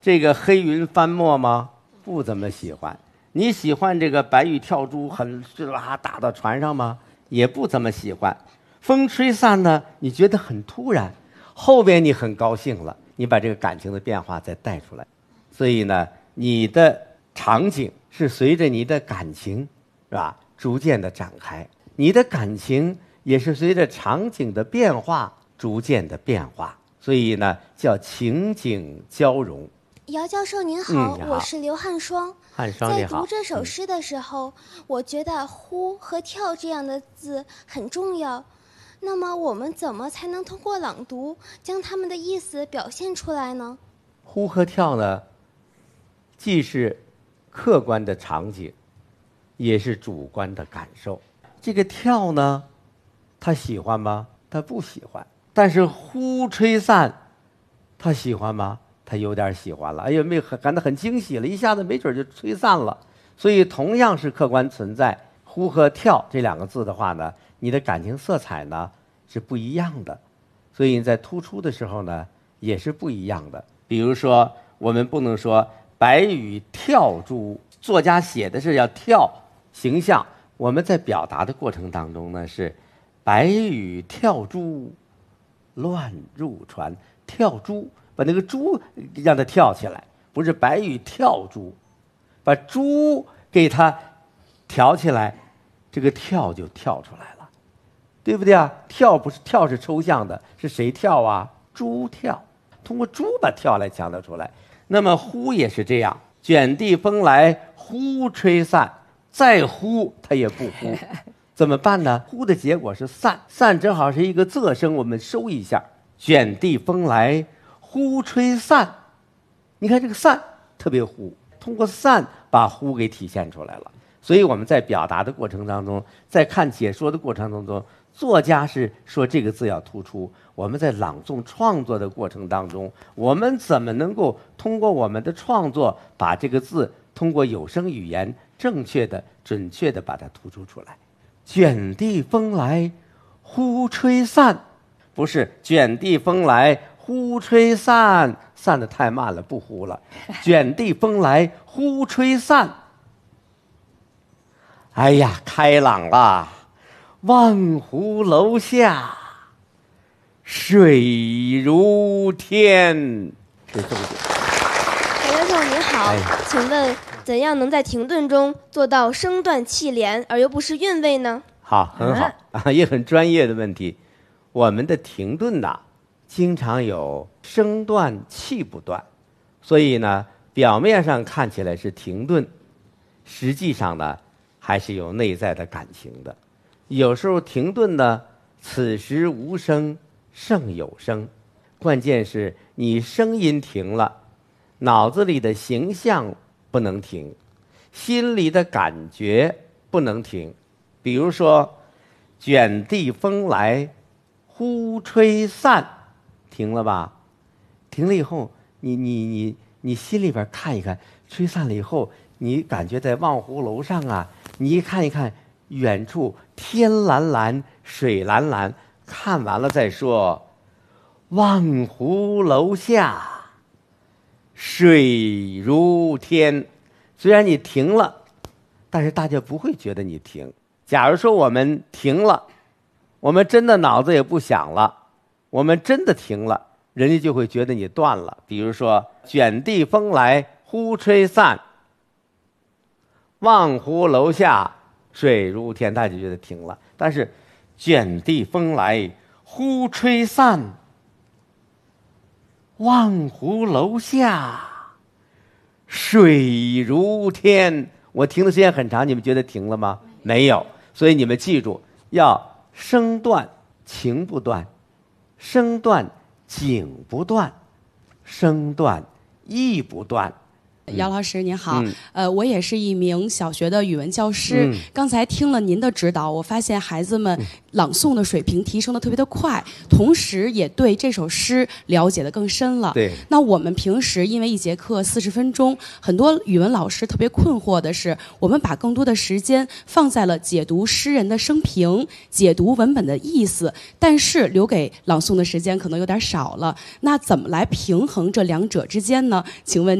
这个黑云翻墨吗？不怎么喜欢。你喜欢这个白玉跳珠很打到船上吗？也不怎么喜欢。风吹散呢，你觉得很突然，后边你很高兴了，你把这个感情的变化再带出来。所以呢，你的场景是随着你的感情，是吧，逐渐的展开。你的感情也是随着场景的变化逐渐的变化。所以呢，叫情景交融。 姚教授您好， 你好， 我是刘汉双。在汉双你好。 读这首诗的时候，我觉得呼和跳这样的字很重要。那么我们怎么才能通过朗读将它们的意思表现出来呢？ 呼和跳呢，既是客观的场景，也是主观的感受。这个跳呢，他喜欢吗？他不喜欢。但是呼吹散，他喜欢吗？他有点喜欢了。哎呀，感到很惊喜了，一下子没准就吹散了。所以同样是客观存在，呼和跳这两个字的话呢，你的感情色彩呢是不一样的。所以在突出的时候呢，也是不一样的。比如说，我们不能说白羽跳珠，作家写的是要跳形象，我们在表达的过程当中呢是白羽跳珠乱入船，跳珠把那个珠让它跳起来，不是白羽跳珠，把珠给它挑起来，这个跳就跳出来了，对不对啊？跳是抽象的，是谁跳啊？珠跳，通过珠把跳来强调出来。那么呼也是这样，卷地风来呼吹散，再呼它也不呼，怎么办呢？呼的结果是散，散正好是一个仄声，我们收一下。卷地风来呼吹散，你看这个散特别呼，通过散把呼给体现出来了。所以我们在表达的过程当中，在看解说的过程当中，作家是说这个字要突出，我们在朗诵创作的过程当中，我们怎么能够通过我们的创作把这个字通过有声语言正确的准确的把它突出出来。卷地风来呼吹散，不是卷地风来呼吹散，散得太慢了，不呼了。卷地风来呼吹散，哎呀，开朗了，望湖楼下水如天，是重点。 姚教授您好，请问怎样能在停顿中做到声断气连而又不失韵味呢？ 好，很好啊，也很专业的问题。我们的停顿呐，经常有声断气不断，所以呢，表面上看起来是停顿，实际上呢，还是有内在的感情的。有时候停顿呢，此时无声胜有声，关键是你声音停了，脑子里的形象不能停，心里的感觉不能停。比如说，卷地风来呼吹散，停了吧？停了以后，你心里边看一看，吹散了以后，你感觉在望湖楼上啊，你一看一看，远处天蓝蓝，水蓝蓝，看完了再说，望湖楼下水如天。虽然你停了，但是大家不会觉得你停。假如说我们停了，我们真的脑子也不想了，我们真的停了，人家就会觉得你断了。比如说卷地风来呼吹散，望湖楼下水如天，大家就觉得停了。但是卷地风来呼吹散，望湖楼下水如天，我停的时间很长，你们觉得停了吗？没有。所以你们记住，要声断情不断，声断景不断，声断意不断。 姚老师您好，我也是一名小学的语文教师。刚才听了您的指导，我发现孩子们朗诵的水平提升的特别的快，同时也对这首诗了解的更深了。 对。 那我们平时因为一节课40分钟，很多语文老师特别困惑的是，我们把更多的时间放在了解读诗人的生平、解读文本的意思，但是留给朗诵的时间可能有点少了。那怎么来平衡这两者之间呢？请问